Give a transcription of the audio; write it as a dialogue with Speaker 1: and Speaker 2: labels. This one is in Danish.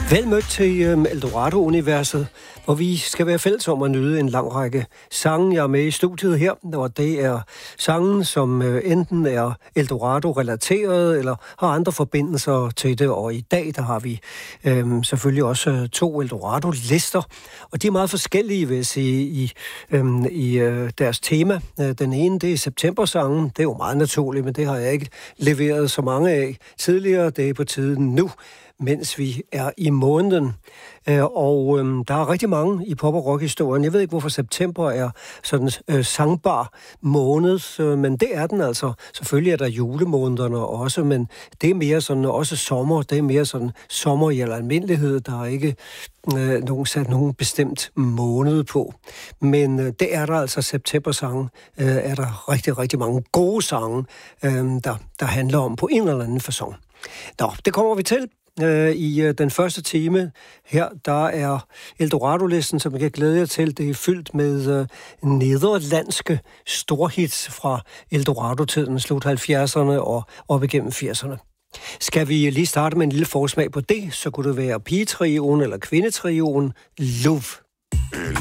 Speaker 1: Vel mødt til Eldorado-universet, hvor vi skal være fælles om at nyde en lang række sange. Jeg er med i studiet her, og det er sange, som enten er Eldorado-relateret, eller har andre forbindelser til det. Og i dag, der har vi selvfølgelig også 2 Eldorado-lister, og de er meget forskellige, vil jeg sige, i deres tema. Den ene, det er septembersangen. Det er jo meget naturligt, men det har jeg ikke leveret så mange af tidligere. Det er på tiden nu, mens vi er i måneden. Og der er rigtig mange i pop- og rock-historien. Jeg ved ikke, hvorfor september er sådan sangbar måned, men det er den altså. Selvfølgelig er der julemånederne også, men det er mere sådan også sommer. Det er mere sådan sommer i almindelighed. Der er ikke sat nogen bestemt måned på. Men det er der altså septembersange. Er der rigtig, rigtig mange gode sange, der handler om på en eller anden facon. Nå, det kommer vi til. I den første time her, der er Eldorado-listen, som jeg kan glæde jer til. Det er fyldt med nederlandske storhits fra Eldorado-tiden, slut 70'erne og op igennem 80'erne. Skal vi lige starte med en lille forsmag på det, så kunne det være pigetrioen eller kvindetrioen Love.